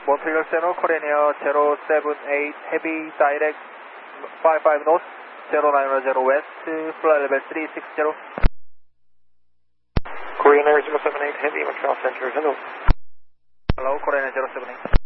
Montreal Center, Korean Air 078 Heavy Direct 55 North 0910 West, flight level 360. Korean Air 078 Heavy, Montreal Center, hello. Hello, Korean Air 078.